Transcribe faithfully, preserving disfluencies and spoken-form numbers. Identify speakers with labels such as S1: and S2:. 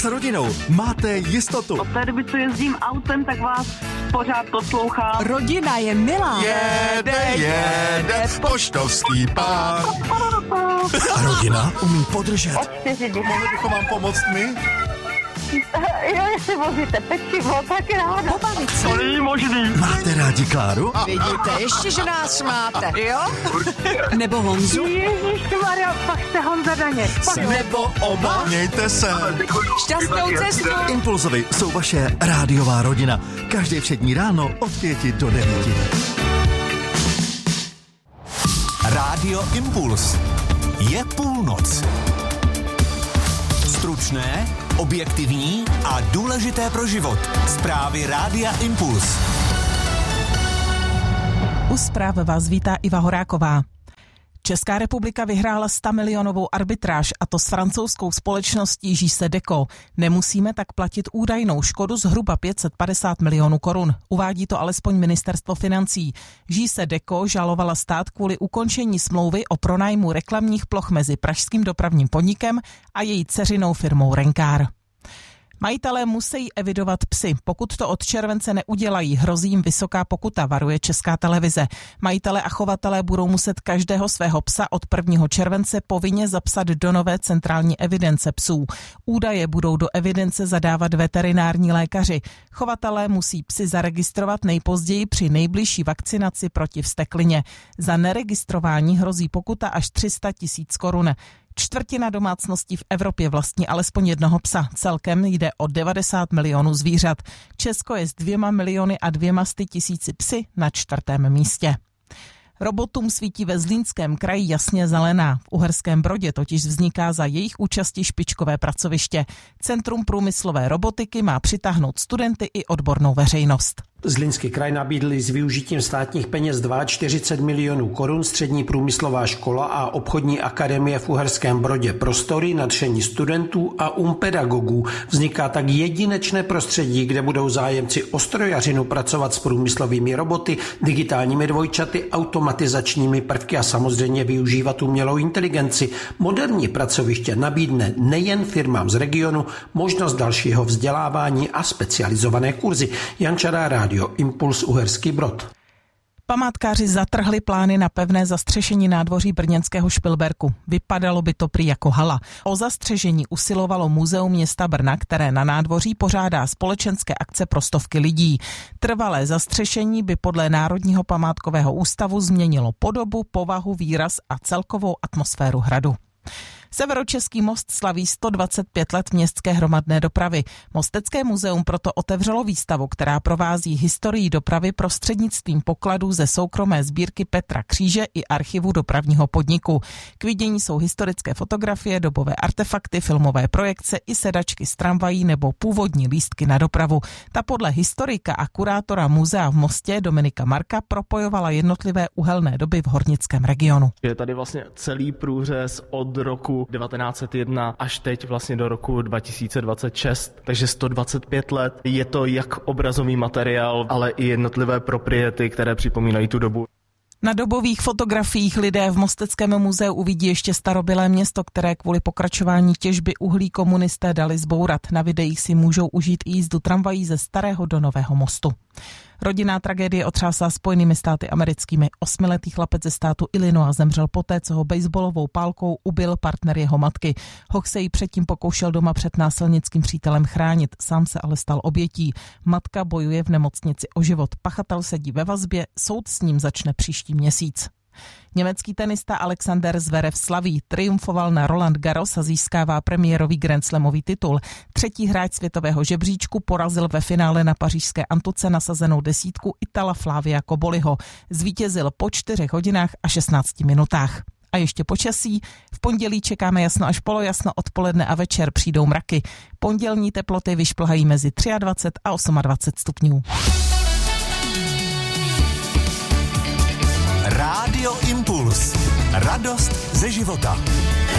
S1: rodinou máte jistotu.
S2: Od té doby, co jezdím autem, tak vás pořád poslouchám.
S3: Rodina je milá.
S1: Jede, jede, poštovský pán. A rodina umí podržet.
S2: Od čtyři dny.
S1: Mohli bychom vám pomoct my?
S2: Jo, jestli vozíte pečivo, tak ráda.
S3: Pobavit se.
S2: To není možný.
S1: Máte rádi Kláru?
S3: Vidíte, ještě, že nás máte, jo? Nebo Honzu?
S2: Ježišmarja, pak jste Honza Daně.
S3: Nebo oba?
S1: Mějte se.
S3: Šťastnou cestu.
S1: Impulzovi jsou vaše rádiová rodina. Každé všední ráno od pěti do devíti.
S4: Rádio Impuls. Je půlnoc. Stručné, objektivní a důležité pro život. Zprávy Rádia Impuls.
S5: U zpráv vás vítá Iva Horáková. Česká republika vyhrála sto milionovou arbitráž, a to s francouzskou společností J C Deco. Nemusíme tak platit údajnou škodu zhruba pět set padesát milionů korun. Uvádí to alespoň ministerstvo financí. J C Deco žalovala stát kvůli ukončení smlouvy o pronájmu reklamních ploch mezi pražským dopravním podnikem a její dceřinou firmou Renkár. Majitelé musí evidovat psy. Pokud to od července neudělají, hrozí jim vysoká pokuta, varuje Česká televize. Majitelé a chovatelé budou muset každého svého psa od prvního července povinně zapsat do nové centrální evidence psů. Údaje budou do evidence zadávat veterinární lékaři. Chovatelé musí psy zaregistrovat nejpozději při nejbližší vakcinaci proti vzteklině. Za neregistrování hrozí pokuta až tři sta tisíc korun. Čtvrtina domácností v Evropě vlastní alespoň jednoho psa. Celkem jde o devadesát milionů zvířat. Česko je s dvěma miliony a dvěma sty tisíci psy na čtvrtém místě. Robotům svítí ve Zlínském kraji jasně zelená. V Uherském Brodě totiž vzniká za jejich účasti špičkové pracoviště. Centrum průmyslové robotiky má přitáhnout studenty i odbornou veřejnost.
S6: Zlínský kraj nabídli s využitím státních peněz čtyřicet dva milionů korun střední průmyslová škola a obchodní akademie v Uherském Brodě prostory, nadšení studentů a um pedagogů. Vzniká tak jedinečné prostředí, kde budou zájemci o strojařinu pracovat s průmyslovými roboty, digitálními dvojčaty, automatizačními prvky a samozřejmě využívat umělou inteligenci. Moderní pracoviště nabídne nejen firmám z regionu možnost dalšího vzdělávání a specializované kurzy. Jan Čará, Rádio Impuls, Uherský Brod.
S5: Památkáři zatrhli plány na pevné zastřešení nádvoří brněnského Špilberku. Vypadalo by to prý jako hala. O zastřešení usilovalo Muzeum města Brna, které na nádvoří pořádá společenské akce pro stovky lidí. Trvalé zastřešení by podle Národního památkového ústavu změnilo podobu, povahu, výraz a celkovou atmosféru hradu. Severočeský most slaví sto dvacet pět let městské hromadné dopravy. Mostecké muzeum proto otevřelo výstavu, která provází historii dopravy prostřednictvím pokladů ze soukromé sbírky Petra Kříže i archivu dopravního podniku. K vidění jsou historické fotografie, dobové artefakty, filmové projekce i sedačky z tramvají nebo původní lístky na dopravu. Ta podle historika a kurátora muzea v Mostě Dominika Marka propojovala jednotlivé uhelné doby v hornickém regionu.
S7: Je tady vlastně celý průřez od roku devatenáct set jedna až teď vlastně do roku dva tisíce dvacet šest, takže sto dvacet pět let. Je to jak obrazový materiál, ale i jednotlivé propriety, které připomínají tu dobu.
S5: Na dobových fotografiích lidé v Mosteckém muzeu uvidí ještě starobylé město, které kvůli pokračování těžby uhlí komunisté dali zbourat. Na videích si můžou užít i jízdu tramvají ze starého do nového mostu. Rodinná tragédie otřásá Spojenými státy americkými. Osmiletý chlapec ze státu Illinois zemřel poté, co ho baseballovou pálkou ubil partner jeho matky. Hoch se jí předtím pokoušel doma před násilnickým přítelem chránit, sám se ale stal obětí. Matka bojuje v nemocnici o život. Pachatel sedí ve vazbě, soud s ním začne příští měsíc. Německý tenista Alexander Zverev slaví, triumfoval na Roland Garros a získává premiérový grandslamový titul. Třetí hráč světového žebříčku porazil ve finále na pařížské Antuce nasazenou desítku Itala Flavia Koboliho. Zvítězil po čtyřech hodinách a šestnácti minutách. A ještě počasí. V pondělí čekáme jasno až polojasno, odpoledne a večer přijdou mraky. Pondělní teploty vyšplhají mezi dvacet tři a dvacet osm stupňů.
S4: Rádio Impuls. Radost ze života.